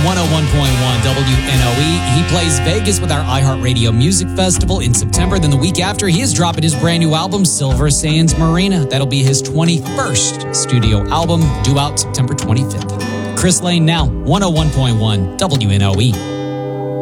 101.1 WNOE. He plays Vegas with our iHeartRadio Music Festival in September. Then the week after, he is dropping his brand new album, Silver Sands Marina. That'll be his 21st studio album, due out September 25th. Chris Lane now, 101.1 WNOE.